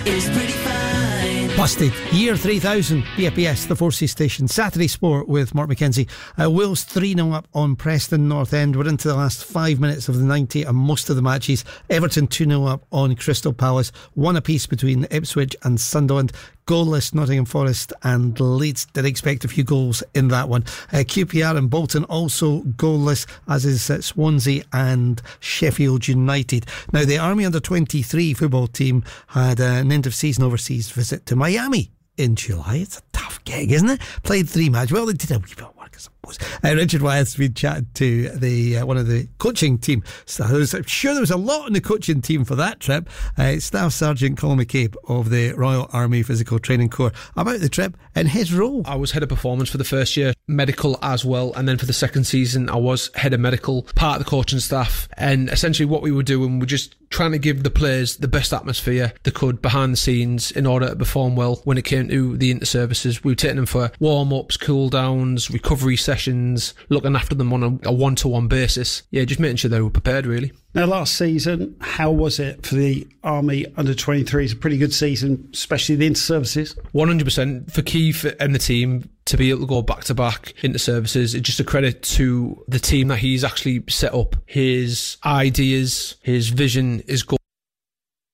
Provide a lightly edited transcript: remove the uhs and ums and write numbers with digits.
is pretty fine. Busted. Year 3000. BFBS, the Forces Station. Saturday Sport with Mark McKenzie. Wolves 3-0 up on Preston North End. We're into the last 5 minutes of the 90 and most of the matches. Everton 2-0 up on Crystal Palace. 1 apiece between Ipswich and Sunderland. Goalless Nottingham Forest and Leeds. Did expect a few goals in that one. QPR and Bolton also goalless, as is Swansea and Sheffield United. Now, the Army Under-23 football team had an end-of-season overseas visit to Miami in July. It's a tough gig, isn't it? Played 3 matches. Well, they did a wee bit of work, I suppose. Richard Wyeth's been chatting to the one of the coaching team. So I'm sure there was a lot in the coaching team for that trip. Staff Sergeant Colin McCabe of the Royal Army Physical Training Corps about the trip and his role. I was head of performance for the first year, medical as well, and then for the second season I was head of medical, part of the coaching staff, and essentially what we were doing, we're just trying to give the players the best atmosphere they could behind the scenes in order to perform well when it came to the inter-services. We were taking them for warm-ups, cool-downs, recovery sessions, looking after them on a one-to-one basis. Yeah, just making sure they were prepared, really. Now, last season, how was it for the Army Under-23? It's a pretty good season, especially the inter-services. 100% for Keith and the team to be able to go back-to-back inter-services. It's just a credit to the team that he's actually set up. His ideas, his vision, his goals